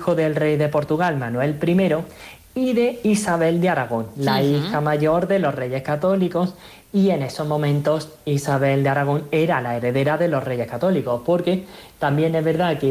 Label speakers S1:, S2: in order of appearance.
S1: hijo del rey de Portugal, Manuel I, y de Isabel de Aragón, la hija mayor de los reyes católicos, y en esos momentos Isabel de Aragón era la heredera de los reyes católicos, porque también es verdad que